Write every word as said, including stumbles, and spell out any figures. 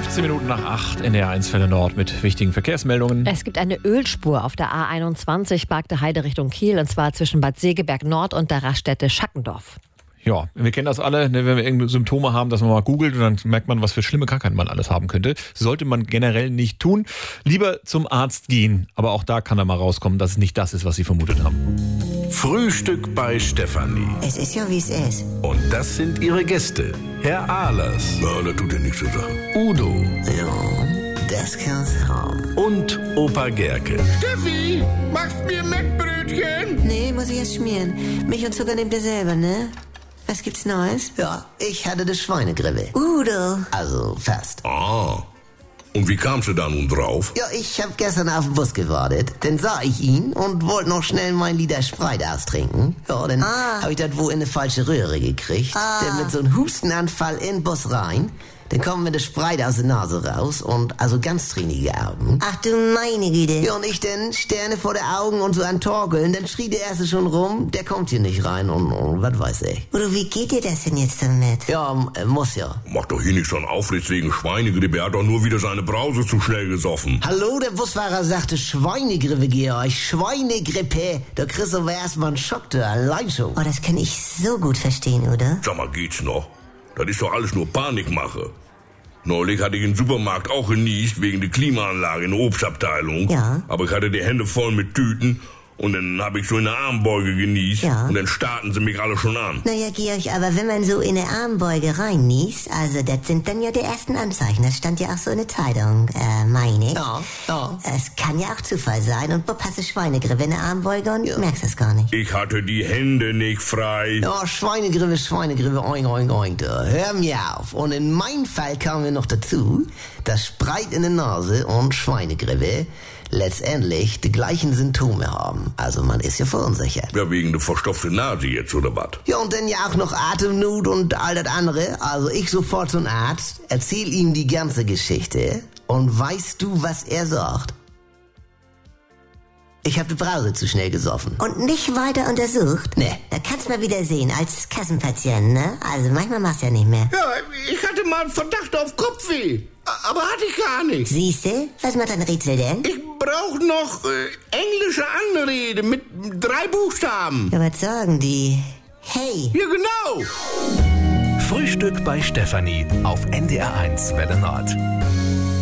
fünfzehn Minuten nach acht, N D R eins Welle Nord mit wichtigen Verkehrsmeldungen. Es gibt eine Ölspur auf der A einundzwanzig, Bargte Heide Richtung Kiel, und zwar zwischen Bad Segeberg Nord und der Raststätte Schackendorf. Ja, wir kennen das alle, ne, wenn wir irgendeine Symptome haben, dass man mal googelt und dann merkt man, was für schlimme Krankheiten man alles haben könnte. Sollte man generell nicht tun. Lieber zum Arzt gehen, aber auch da kann da mal rauskommen, dass es nicht das ist, was Sie vermutet haben. Frühstück bei Stefanie. Es ist ja, wie es ist. Und das sind ihre Gäste. Herr Ahlers. Ja, das tut ja nichts zur Sache. Udo. Ja, das kann's haben. Und Opa Gerke. Steffi, machst mir Mettbrötchen? Nee, muss ich erst schmieren. Milch und Zucker nehmt ihr selber, ne? Was gibt's Neues? Ja, ich hatte das Schweinegrippe. Udo. Also fast. Ah. Und wie kamst du da nun drauf? Ja, ich hab gestern auf den Bus gewartet. Dann sah ich ihn und wollte noch schnell mein Liter Sprite austrinken. Ja, dann ah. hab ich das wohl in eine falsche Röhre gekriegt. Ah. Dann mit so einem Hustenanfall in den Bus rein. Dann kommen mir das Sprite aus der Nase raus und also ganz tränige Augen. Ach du meine Güte. Ja, und ich dann Sterne vor den Augen und so an Torkeln. Dann schrie der Erste schon rum, der kommt hier nicht rein und, und was weiß ich. Oder wie geht dir das denn jetzt damit? Ja, äh, muss ja. Mach doch hier nicht so einen Aufriss wegen Schweinegrippe. Er hat doch nur wieder seine Brause zu schnell gesoffen. Hallo, der Busfahrer sagte Schweinegrippe, Georg. Schweinegrippe. Da kriegst du aber erstmal einen Schock, du allein schon. Oh, das kann ich so gut verstehen, oder? Sag mal, geht's noch? Das ist doch alles nur Panikmache. Neulich hatte ich im Supermarkt auch genießt wegen der Klimaanlage in der Obstabteilung. Ja. Aber ich hatte die Hände voll mit Tüten und dann habe ich so in der Armbeuge genießt. Ja. Und dann starrten sie mich alle schon an. Naja, Georg, aber wenn man so in eine Armbeuge reinniest, also das sind dann ja die ersten Anzeichen. Das stand ja auch so in der Zeitung, äh, meine ich. Ja, ja. Es kann ja auch Zufall sein und bupp, hast du Schweinegrippe in der Armbeuge und ja. merkst das gar nicht. Ich hatte die Hände nicht frei. Ja, Schweinegrippe, Schweinegrippe, oing, oing, oing, da. Hör mir auf. Und in meinem Fall kam mir noch dazu, das Spreit in der Nase und Schweinegrippe letztendlich die gleichen Symptome haben. Also man ist ja verunsichert. Ja, wegen der verstopften Nase jetzt, oder was? Ja, und dann ja auch noch Atemnot und all das andere. Also ich sofort zum Arzt, erzähl ihm die ganze Geschichte und weißt du, was er sagt? Ich habe die Brause zu schnell gesoffen. Und nicht weiter untersucht? Nee. Da kannst du mal wieder sehen, als Kassenpatient, ne? Also manchmal machst du ja nicht mehr. Ja, ich hatte mal einen Verdacht auf Kopfweh. Aber hatte ich gar nicht. Siehste? Was macht dein Rätsel denn? Ich brauche noch äh, englische Anrede mit drei Buchstaben. Ja, was sagen die? Hey. Ja, genau. Frühstück bei Stefanie auf N D R eins Welle Nord.